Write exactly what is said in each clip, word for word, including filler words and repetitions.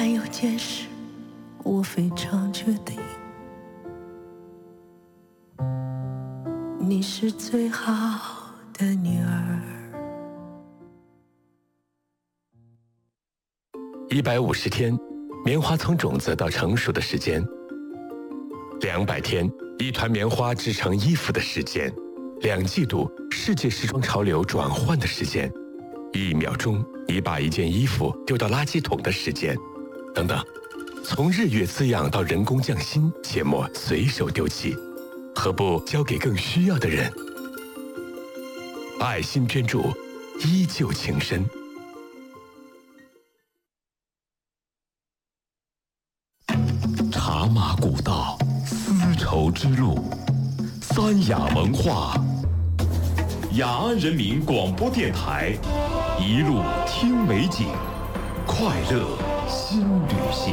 但有件事我非常确定，你是最好的女儿。 一百五十天，棉花从种子到成熟的时间；两百天，一团棉花织成衣服的时间；两季度，世界时装潮流转换的时间；一秒钟，你把一件衣服丢到垃圾桶的时间，等等。从日月滋养到人工匠心，切莫随手丢弃，何不交给更需要的人？爱心捐助，依旧情深。茶马古道，丝绸之路，三雅文化，雅安人民广播电台，一路听美景，快乐新旅行。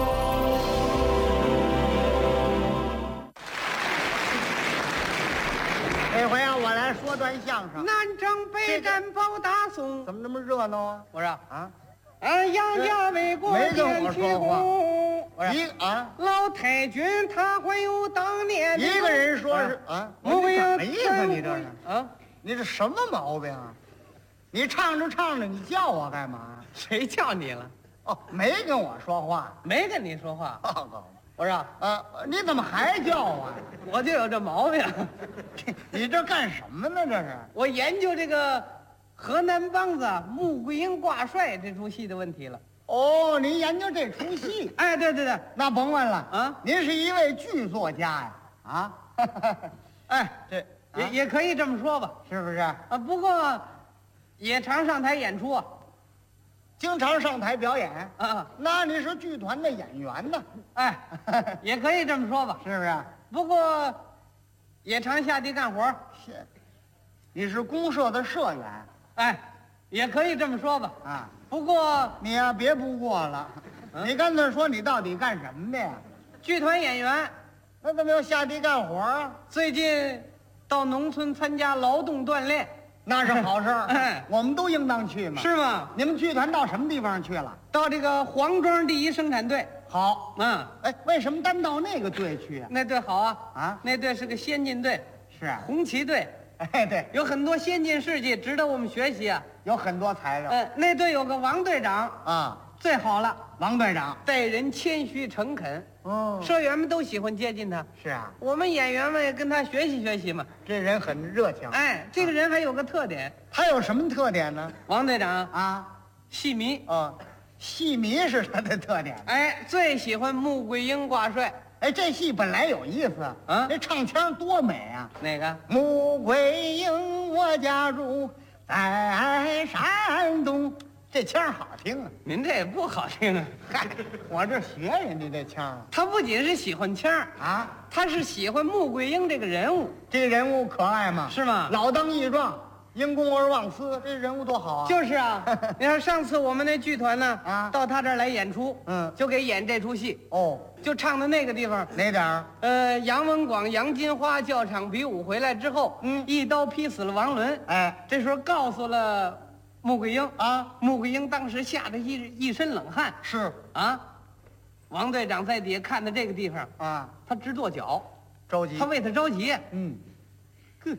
这回啊，我来说段相声。 南征北战保大宋， 怎么那么热闹啊？ 我说啊， 俺杨家为国没跟我建起说话功。我一说啊， 老太君他还有当年的一个人说是啊， 我你什么也意思？你这是啊？ 你这什么毛病啊？你唱着唱着，你叫我干嘛？ 谁叫你了？ 哦，没跟我说话。 没跟你说话。 报告我说啊，你怎么还叫我呀？ 我就有这毛病， 你这干什么呢？这是我研究这个河南梆子《穆桂英挂帅》这出戏的问题了。 哦，您研究这出戏， 哎，对对对， 那甭问了啊您是一位剧作家呀？啊， 哎， 这也、 啊也可以这么说吧。 是不是？ 啊，不过也常上台演出啊。 经常上台表演， 啊， 那你是剧团的演员呢？ 哎，也可以这么说吧。 是不是？ 不过，也常下地干活。 是，你是公社的社员哎，也可以这么说吧。 啊？ 不过， 你呀、别不过了， 嗯你干脆说你到底干什么的呀？ 剧团演员那怎么又下地干活啊？ 最近到农村参加劳动锻炼， 那是好事儿， 哎我们都应当去嘛。 是吗？ 你们剧团到什么地方去了？ 到这个黄庄第一生产队。 好， 嗯， 哎，为什么单到那个队去啊？ 那队好啊。 啊那队是个先进队， 是啊， 红旗队， 哎，对， 有很多先进事迹值得我们学习啊。 有很多材料嗯，那队有个王队长， 啊。 最好了， 王队长， 待人谦虚诚恳， 哦， 社员们都喜欢接近他。 是啊， 我们演员们也跟他学习学习嘛。 这人很热情。 哎，这个人还有个特点， 他有什么特点呢？ 王队长啊， 戏迷， 哦，戏迷是他的特点。 哎，最喜欢穆桂英挂帅。 哎，这戏本来有意思啊这唱腔多美啊！ 哪个？ 穆桂英，我家住在山东，这腔好听啊！ 您这也不好听啊。 嗨，我这学人家这腔啊他不仅是喜欢腔儿， 啊， 他是喜欢穆桂英这个人物， 这人物可爱吗？ 是吗？ 老当益壮，因公而忘私，这人物多好啊！ 就是啊。你看上次我们那剧团呢， 啊到他这儿来演出， 嗯就给演这出戏， 哦， 就唱的那个地方。 哪点儿？ 呃，杨文广、杨金花教场比武回来之后， 嗯一刀劈死了王伦。 哎这时候告诉了穆桂英啊， 穆桂英当时吓得一一身冷汗是啊。王队长在底下看的这个地方， 啊， 他直跺脚， 着急他。为他着急。 嗯哼，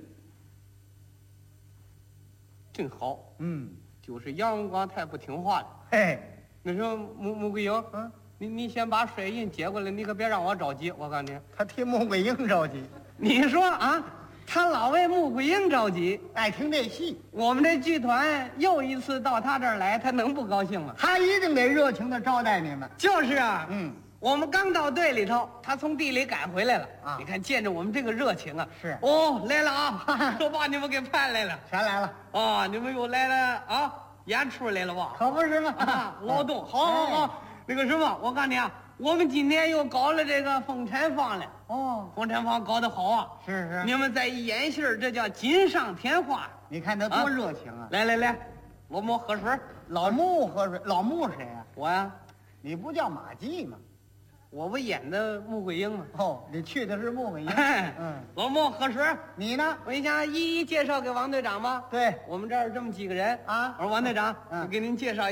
真好， 嗯， 就是杨文广太不听话了。 嘿， 那时候穆穆桂英， 嗯， 你你先把水印接过来，你可别让我着急。我告诉你， 他替穆桂英着急， 你说啊，他老为穆桂英着急。 爱听这戏， 我们这剧团又一次到他这儿来，他能不高兴吗？ 他一定得热情的招待你们。 就是啊， 嗯， 我们刚到队里头，他从地里赶回来了啊你看见着我们这个热情啊， 是哦，来了啊，都把你们给盼来了全来了， 啊，你们又来了啊，演出来了吧？ 可不是吗？ 啊，劳动，好好好，那个什么，我告诉你啊，我们今天又搞了这个风产坊了， 哦， 风产坊搞得好啊， 是是， 你们再一演戏儿这叫锦上添花。 你看他多热情啊！ 来来来，我们喝水。 老穆喝水，老穆谁呀？ 我呀， 你不叫马季吗？ 我不演的穆桂英吗？ 哦，你去的是穆桂英。 哎， 嗯， 老穆喝水。 你呢？ 我一想一一介绍给王队长吧。 对， 我们这儿这么几个人啊我说王队长， 嗯我给您介绍一下，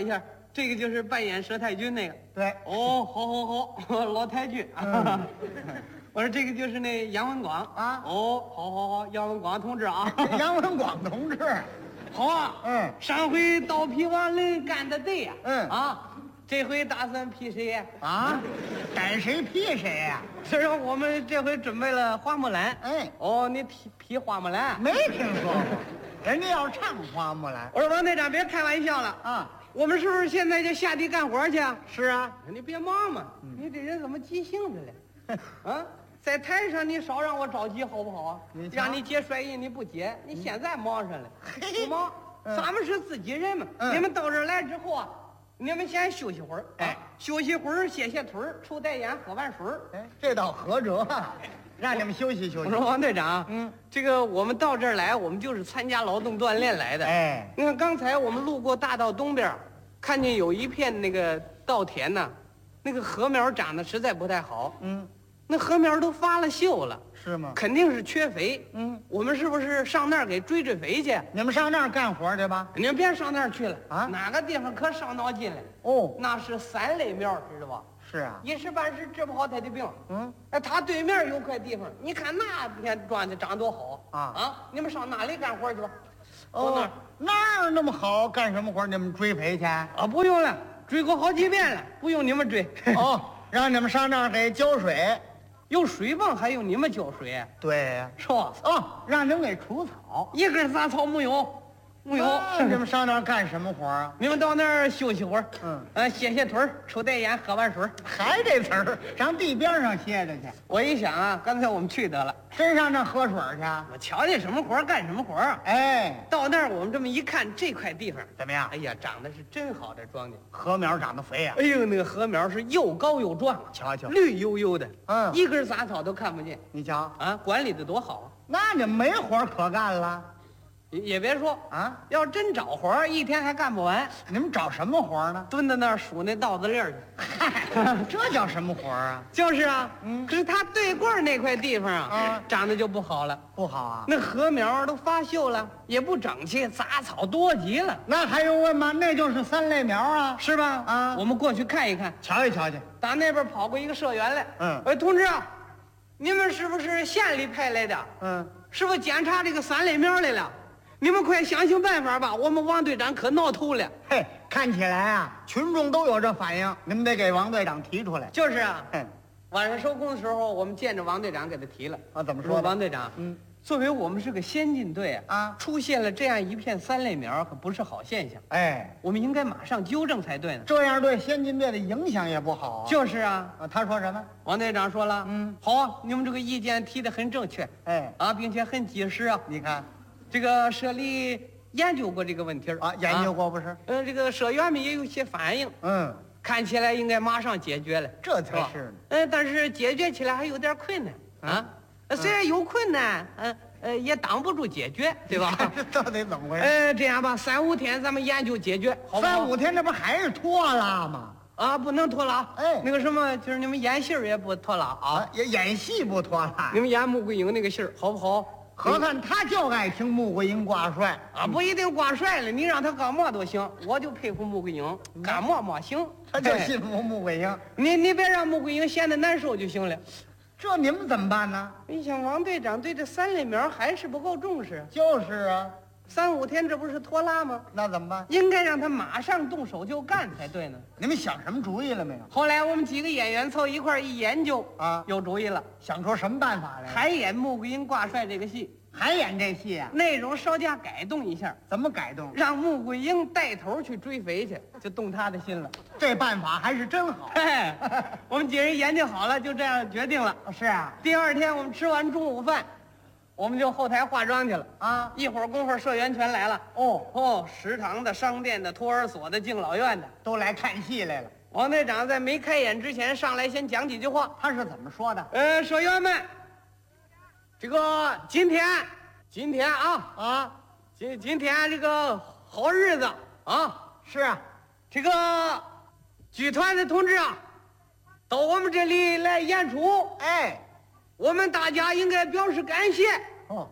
这个就是扮演佘太君那个。 对。 哦，好好好，老太君。 嗯、 我说这个就是那杨文广啊。 哦，好好好，杨文广同志啊。 杨文广同志。 好啊。 嗯。 上回刀劈王伦干得对呀。 嗯。 啊，这回打算劈谁呀？ 啊，逮谁劈谁呀？ 是啊，我们这回准备了花木兰。 哎。 哦，你劈劈花木兰？ 没听说过。人家要唱花木兰。 我说王队长，别开玩笑了啊！ 我们是不是现在就下地干活去啊？ 是啊， 你别忙嘛，嗯、你这人怎么急性子了？啊，在台上你少让我着急好不好啊？ 你让你接甩印你不接，你现在忙上了， 嗯、 不忙？嗯、咱们是自己人嘛。嗯、你们到这儿来之后啊，你们先休息会儿，哎，休息会儿，歇歇腿儿，抽袋烟，喝碗水儿。 哎，这倒合辙。让你们休息休息。 我说王队长，嗯，这个我们到这儿来，我们就是参加劳动锻炼来的。哎，你看刚才我们路过大道东边，看见有一片那个稻田呢，那个禾苗长得实在不太好。嗯，那禾苗都发了锈了。 是吗？ 肯定是缺肥。嗯，我们是不是上那儿给追追肥去？ 你们上那儿干活去吧。 你们别上那儿去了啊！哪个地方可伤脑筋了？哦，那是三类苗，知道吧？ 是啊， 一时半时治不好他的病。嗯，哎，他对面有块地方，你看那片庄稼长多好啊啊！你们上那里干活去吧。 哦，那儿那么好，干什么活？你们追肥去？ 啊，不用了，追过好几遍了，不用你们追。 哦，让你们上那儿给浇水， 有水泵还用你们浇水？ 对呀， 是吧？ 哦，让你们给除草， 一根杂草没有。没有， 你们上那儿干什么活啊？ 你们到那儿休息会儿，嗯，呃，歇歇腿儿，抽袋烟，喝碗水。 还这词儿，上地边上歇着去。 我一想啊，刚才我们去得了， 真上那喝水去？ 我瞧见什么活干什么活啊！ 哎， 到那儿我们这么一看，这块地方怎么样？ 哎呀，长得是真好，这庄稼禾苗长得肥呀！ 哎呦，那个禾苗是又高又壮， 瞧瞧， 绿油油的， 嗯， 一根杂草都看不见。 你瞧啊，管理的多好。 那你没活可干了。 也也别说啊，要真找活一天还干不完。 你们找什么活呢？ 蹲在那儿数那稻子粒儿去。 嗨，这叫什么活啊？ 就是啊，嗯，可是他对过那块地方啊，啊，长得就不好了。 不好啊？ 那禾苗都发锈了，也不整齐，杂草多极了。 那还用问吗？那就是三类苗啊， 是吧？啊，我们过去看一看， 瞧一瞧去。 打那边跑过一个社员来， 嗯， 哎，同志啊，你们是不是县里派来的？嗯，是不是检查这个三类苗来了？你们快想想办法吧！我们王队长可闹头了。 嘿，看起来啊，群众都有这反应，你们得给王队长提出来。 就是啊，嗯，晚上收工的时候，我们见着王队长给他提了。 啊，怎么说？ 王队长，嗯，作为我们是个先进队啊，啊，出现了这样一片三类苗，可不是好现象。哎，我们应该马上纠正才对呢。 这样对先进队的影响也不好。 就是啊， 啊，他说什么？ 王队长说了，嗯，好啊，你们这个意见提得很正确，哎，啊，并且很及时啊。 你看。 这个社里研究过这个问题啊，研究过不是？ 嗯、呃，这个社员们也有些反应，嗯，看起来应该马上解决了， 这才是。 嗯、呃，但是解决起来还有点困难啊。嗯、虽然有困难，嗯呃，也挡不住解决，对吧？ 这到底怎么回事？ 呃，这样吧，三五天咱们研究解决，好不好？ 三五天这不还是拖拉吗？ 啊，不能拖拉。哎，那个什么，就是你们演戏也不拖拉啊， 也演戏不拖拉。 你们演穆桂英那个戏好不好？ 可看他就爱听穆桂英挂帅啊，不一定挂帅了，你让他干嘛都行。我就佩服穆桂英，干嘛嘛行， 他就信服穆桂英。 你你别让穆桂英闲得难受就行了。 这你们怎么办呢？ 你想王队长对这三类苗还是不够重视。 就是啊， 三五天这不是拖拉吗？ 那怎么办？ 应该让他马上动手就干才对呢。 你们想什么主意了没有？ 后来我们几个演员凑一块一研究啊，有主意了， 想出什么办法来？ 还演穆桂英挂帅这个戏。 还演这戏啊？ 内容稍加改动一下。 怎么改动？ 让穆桂英带头去追肥去，就动他的心了。 这办法还是真好。 嘿，我们几人研究好了，就这样决定了。 是啊。 第二天我们吃完中午饭，我们就后台化妆去了啊。一会儿功夫社员全来了。哦哦，食堂的、商店的、托儿所的、敬老院的都来看戏来了。 王队长在没开演之前上来先讲几句话。 他是怎么说的？ 呃，社员们。这个今天，今天啊啊，今今天这个好日子啊， 是啊， 这个剧团的同志啊，到我们这里来演出，哎，我们大家应该表示感谢。哦，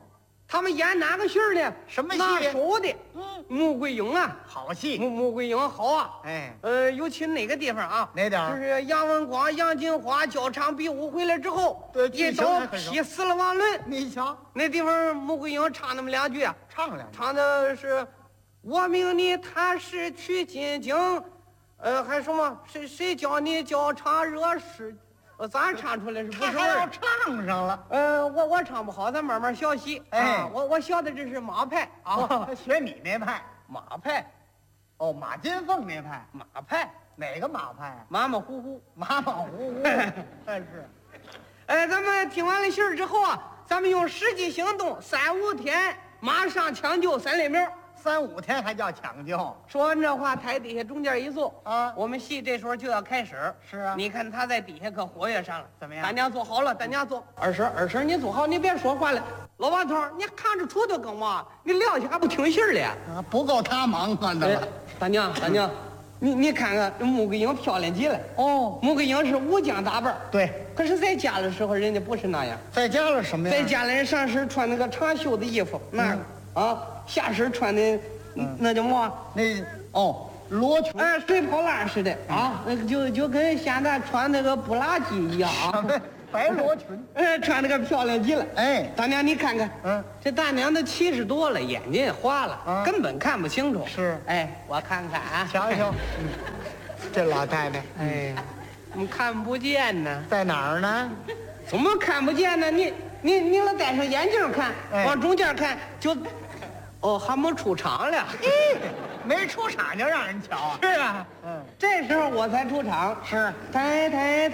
他们演哪个戏呢？ 什么戏？ 拿手的。 嗯， 穆桂英啊， 好戏。 穆穆桂英好啊。 哎， 呃，尤其哪个地方啊？ 哪点？ 就是杨文广、杨金花交场比武回来之后， 对， 一刀劈死了王伦。 你瞧， 那地方穆桂英唱那么两句啊， 唱两句， 唱的是“我命你踏实去进京”，呃，还什么？谁谁教你交场惹事？呃，咱唱出来是不是？ 还要唱上了。 呃，我我唱不好，咱慢慢学习。 哎， 啊、我我学的这是马派啊， 学你那派。 马派， 哦，马金凤那派。 马派哪个马派啊？ 马马虎虎， 马马虎虎。但是， 哎，咱们听完了信儿之后啊，咱们用实际行动，三五天马上抢救三类苗。 三五天还叫抢救？ 说完这话，台底下中间一坐啊， 我们戏这时候就要开始。 是啊， 你看他在底下可活跃上了。 怎么样？ 大娘坐好了，大娘坐。二婶，二婶，你坐好，你别说话了。老王头，你看着杵头干嘛？你撂下还不听信儿了？ 啊，不够他忙活的了。 哎、大娘，大娘，你你看看这穆桂英漂亮极了。 哦， 穆桂英是武将打扮。 对。 可是在家的时候，人家不是那样。 在家了什么呀？ 在家里人上身穿那个长袖的衣服，那个、嗯、啊，下身穿的。嗯、那叫么？ 那哦，罗裙， 哎，水泡烂似的啊，那个就就跟现在穿那个布拉吉一样啊， 白罗裙， 哎，穿那个漂亮极了。 哎， 大娘你看看， 嗯， 这大娘都七十多了，眼睛也花了，啊、根本看不清楚。 是， 哎，我看看啊， 瞧瞧，嗯，这老太太， 哎，怎么看不见呢？ 在哪儿呢？ 怎么看不见呢？你你你老戴上眼镜看，哎、往中间看就。哦，还没出场了， 没出场就让人瞧啊！ 是啊，嗯，这时候我才出场。 是， 抬抬。